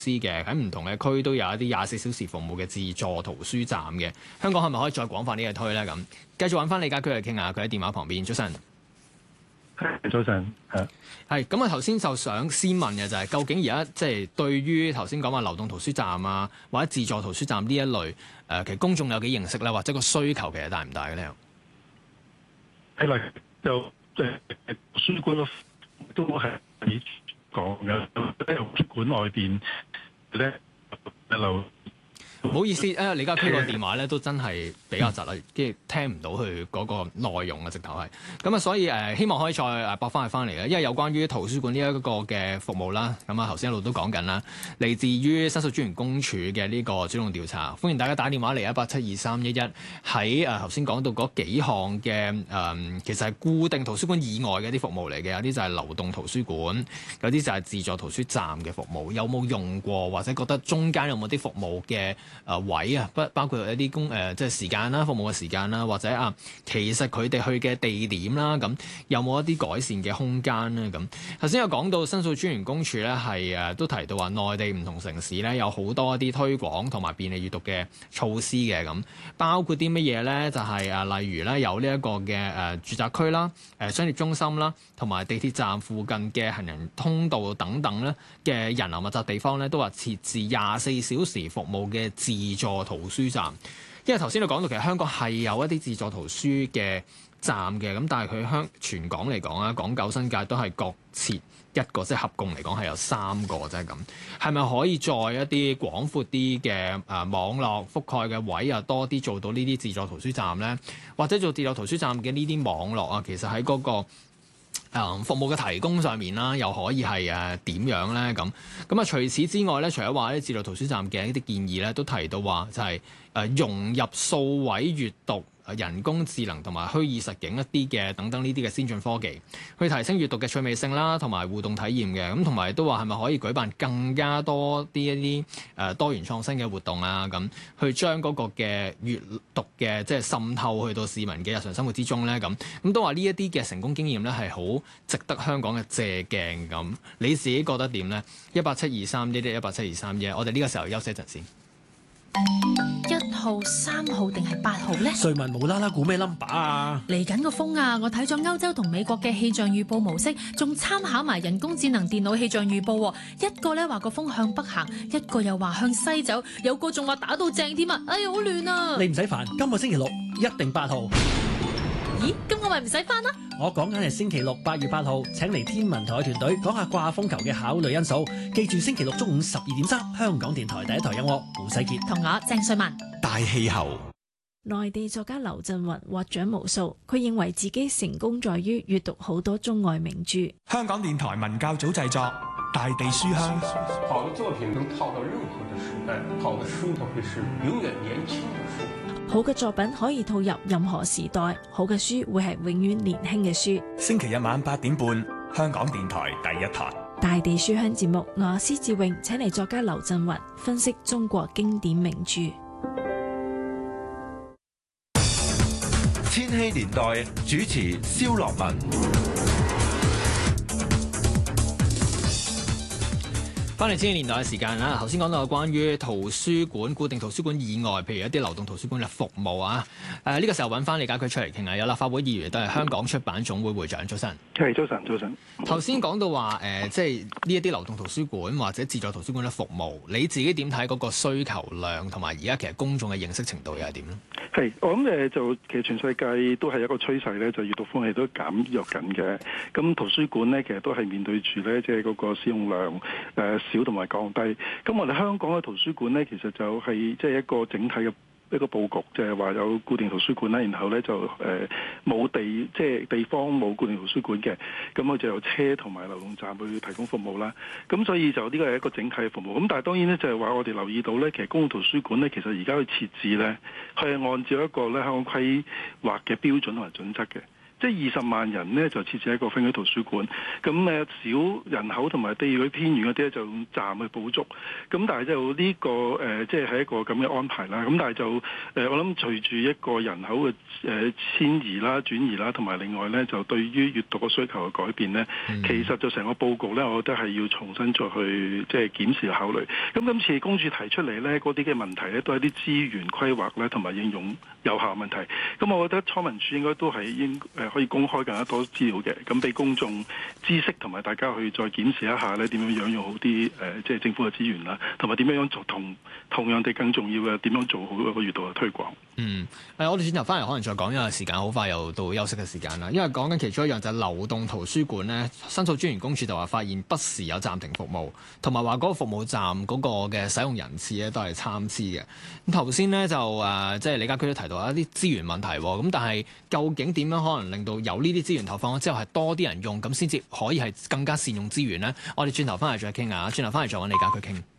嘅，喺唔同嘅區都有一啲24小時服務嘅自助圖書站嘅。香港係咪可以再廣泛啲嘅推咧？咁繼續揾翻李家駒嚟傾下，佢喺電話旁邊。早晨， 早晨， 係咁啊！頭先就想先問嘅就係，究竟而家即係對於頭先講話流動圖書站啊，或者自助圖書站呢一類其實公眾有幾認識咧，或者個需求其實大唔大嘅咧？ 睇嚟就圖書館都係講嘅，喺圖書館外邊咧一路。 唔好意思，李家駒個電話咧都真係比較窒啦，跟住聽唔到佢嗰個內容啊，直頭係咁啊，所以希望可以再駁翻佢翻嚟嘅，因為有關於圖書館呢一個嘅服務啦，咁啊頭先一路都講緊啦，嚟自於申訴專員公署嘅呢個主動調查，歡迎大家打電話嚟1872311，喺頭先講到嗰幾項嘅其實係固定圖書館以外嘅一啲服務嚟嘅，有啲就係流動圖書館，有啲就係自助圖書站嘅服務，有冇用過或者覺得中間有冇啲服務嘅位啊，包括一啲即係時間啦，服務嘅時間啦，或者其實佢哋去嘅地點啦，咁有冇一啲改善嘅空間咧？咁頭先有講到申訴專員公署咧，係都提到話內地唔同城市咧有好多一啲推廣同埋便利閱讀嘅措施嘅，咁包括啲乜嘢咧？就係例如咧有呢一個嘅住宅區啦、商業中心啦，同埋地鐵站附近嘅行人通道等等咧嘅人流密集地方咧，都話設置24小時服務嘅自助圖書站。因為頭先都講到其實香港係有一啲自助圖書嘅站嘅，咁但係佢全港嚟講啊，港九新界都係各設一個，即係合共嚟講係有3個啫咁。係咪可以再一啲廣闊啲嘅網絡覆蓋嘅位啊，多啲做到呢啲自助圖書站咧？或者做自助圖書站嘅呢啲網絡啊，其實喺嗰個服務嘅提供上面啦，又可以係點樣咧？咁啊，除此之外咧，除咗話啲自助圖書站嘅一啲建議咧，都提到話就係融入數位閱讀、人工智能同埋虛擬實境一啲嘅等等呢啲嘅先進科技，去提升閱讀嘅趣味性啦，同埋互動體驗嘅。咁同埋都話係咪可以舉辦更加多啲一啲多元創新嘅活動啊？咁去將嗰個嘅閱讀嘅即係滲透去到市民嘅日常生活之中咧。咁都話呢一啲嘅成功經驗咧係好值得香港嘅借鏡咁。你自己覺得點咧？1872311，1872311，我哋呢個時候休息一陣先。 1號、3號定係8號呢？ 瑞文無啦啦估咩 number 啊？ 嚟緊個風啊！我睇咗歐洲同美國嘅氣象預報模式，仲參考埋人工智能電腦氣象預報。一個咧話個風向北行，一個又話向西走，有個仲話打到正添啊！哎呀，好亂啊！ 你唔使煩，今個星期六一定8號。 咦？咁我咪唔使返啦？ 我講緊係星期六8月8號，請嚟天文台嘅團隊講下掛風球嘅考慮因素。記住星期六中午12.3，香港電台第一台有我胡世傑同我鄭瑞文。 大氣候。 內地作家劉震雲獲獎無數，佢認為自己成功在於閱讀好多中外名著。 香港電台文教組製作《大地書香》。 好的作品能套到任何的時代，好的書都會是永遠年輕的書。 好嘅作品可以套入任何時代，好嘅書會係永遠年輕嘅書。 星期日晚8點半，香港電台第一台《 大地書香》節目，我施志穎請嚟作家劉震雲分析中國經典名著。 千禧年代主持蕭樂文。 翻嚟千禧年代嘅時間啦，頭先講到關於圖書館、固定圖書館以外，譬如一啲流動圖書館嘅服務啊。呢個時候揾翻李家駒出嚟傾下，有立法會議員都係香港出版總會會長，早晨。 係，早晨，早晨。 頭先講到話即係呢一啲流動圖書館或者自助圖書館嘅服務，你自己點睇嗰個需求量同埋而家其實公眾嘅認識程度又係點咧？ 係，我諗就其實全世界都係一個趨勢咧，就閱讀風氣都減弱緊嘅。咁圖書館咧，其實都係面對住咧，即係嗰個使用量少同埋降低。咁我哋香港嘅圖書館咧，其實就係即係一個整體嘅一個佈局，就係話有固定圖書館啦，然後咧就冇即係地方冇固定圖書館嘅，咁我就由車同埋流動站去提供服務啦。咁所以就呢個係一個整體嘅服務。咁但係當然咧，就係話我哋留意到咧，其實公共圖書館咧，其實而家去設置咧，係按照一個咧香港規劃嘅標準同埋準則嘅。 即係20萬人呢，就設置一個分區圖書館。咁少人口同埋地區偏遠嗰啲咧就用站去補足。咁但係就呢個即係一個咁嘅安排啦。咁但係就我諗隨住一個人口嘅遷移啦、轉移啦，同埋另外咧就對於閱讀嘅需求嘅改變咧，其實就成個報告咧，我覺得係要重新再去即係檢視考慮。咁今次公署提出嚟咧嗰啲嘅問題咧，都係啲資源規劃咧同埋應用有效問題。咁我覺得康文署應該都係可以公開更加多資料嘅，咁俾公眾知識同埋大家去再檢視一下咧，點樣用好啲即係政府嘅資源啦，同埋點樣做同樣地更重要嘅點樣做好一個閱讀嘅推廣。 我哋轉頭翻嚟可能再講，因為時間好快又到休息嘅時間啦。因為講緊其中一樣就係流動圖書館咧，申訴專員公署就話發現不時有暫停服務，同埋話嗰個服務站嗰個嘅使用人次咧都係參差嘅。咁頭先咧就即係李家駒都提到一啲資源問題，咁但係究竟點樣可能令到有呢啲資源投放咗之後係多啲人用，咁先至可以係更加善用資源咧？我哋轉頭翻嚟再傾啊，轉頭翻嚟再揾李家駒傾。